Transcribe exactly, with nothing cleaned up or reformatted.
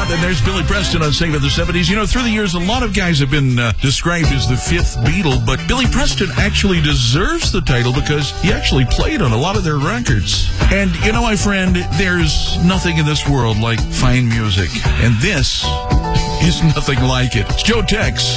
then there's Billy Preston on Sing of the seventies. You know, through the years, a lot of guys have been uh, described as the fifth Beatle, but Billy Preston actually deserves the title because he actually played on a lot of their records. And, you know, my friend, there's nothing in this world like fine music. And this is nothing like it. It's Joe Tex